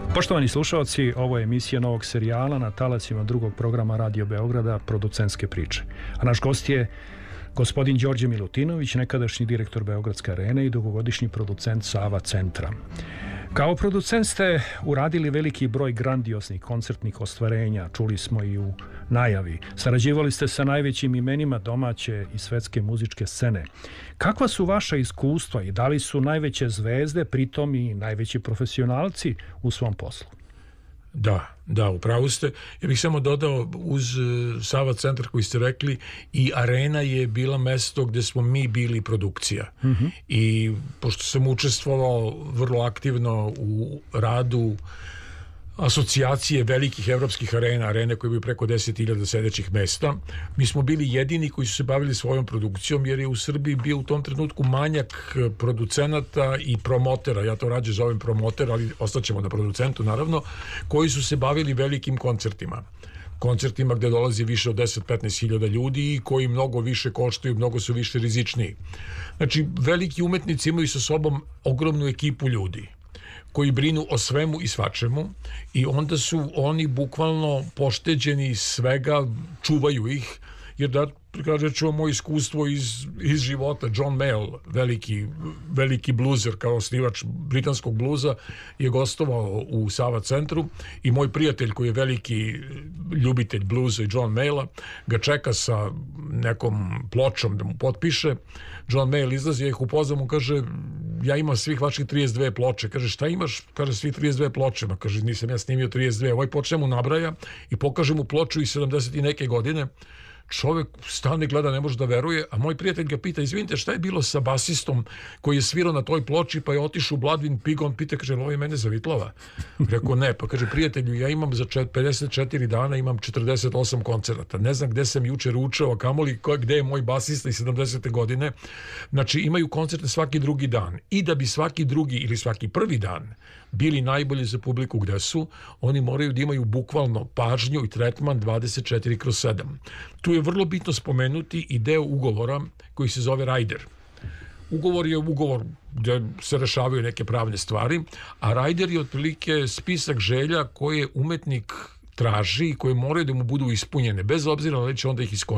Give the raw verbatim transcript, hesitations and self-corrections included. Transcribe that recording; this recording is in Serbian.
Poštovani slušalci, ovo je emisija novog serijala na talasima drugog programa Radio Beograda Producentske priče. A naš gost je gospodin Đorđe Milutinović, nekadašnji direktor Beogradske arene i dugogodišnji producent Sava centra. Kao producent ste uradili veliki broj grandioznih koncertnih ostvarenja, čuli smo i u najavi. Sarađivali ste sa najvećim imenima domaće i svetske muzičke scene. Kakva su vaša iskustva i da li su najveće zvezde pritom i najveći profesionalci u svom poslu? Da, da, upravo ste. Ja bih samo dodao uz Sava centar koji ste rekli, i arena je bila mesto gde smo mi bili produkcija. Mm-hmm. I pošto sam učestvovao vrlo aktivno u radu asocijacije velikih evropskih arena, arene koje imaju preko deset hiljada sedećih mesta, mi smo bili jedini koji su se bavili svojom produkcijom, jer je u Srbiji bio u tom trenutku manjak producenata i promotera, ja to rađe zovem promoter, ali ostaćemo na producentu naravno, koji su se bavili velikim koncertima. Koncertima gde dolazi više od deset do petnaest hiljada ljudi i koji mnogo više koštaju, mnogo su više rizičniji. Znači, veliki umetnici imaju sa sobom ogromnu ekipu ljudi koji brinu o svemu i svačemu, i onda su oni bukvalno pošteđeni svega, čuvaju ih, jer da kažem ću moje iskustvo iz, iz života. John Mayall, veliki, veliki bluzer, kao osnivač britanskog bluza, je gostovao u Sava centru, i moj prijatelj koji je veliki ljubitelj bluza i John Mayalla ga čeka sa nekom pločom da mu potpiše. John Mayall izlazi, ja ih upoznam, on kaže: ja imam svih vaših trideset dve ploče. Kaže: šta imaš? Kaže: svih trideset dve ploče. Ma kaže: nisam ja snimio trideset dve. Ovaj počne mu nabraja i pokaže mu ploču iz sedamdeset i neke godine. Čovjek stane, gleda, ne može da veruje, a moj prijatelj ga pita: izvinite, šta je bilo sa basistom koji je svirao na toj ploči, pa je otišao u Bloodwind Pig? On pita, kaže: ovo je mene zavitlava? Rekao: ne. Pa kaže: prijatelju, ja imam za pedeset četiri dana imam četrdeset osam koncerata, ne znam gde sam juče ručao, a kamoli gde je moj basista iz sedamdesete godine. Znači, imaju koncerte svaki drugi dan, i da bi svaki drugi ili svaki prvi dan bili najbolji za publiku gde su, oni moraju da imaju bukvalno pažnju i tretman dvadeset četiri kroz sedam. Tu je vrlo bitno spomenuti i deo ugovora koji se zove rider. Ugovor je ugovor gde se rešavaju neke pravne stvari, a rider je otprilike spisak želja koje umetnik traži i koje moraju da mu budu ispunjene, bez obzira da li će onda ih iskoristiti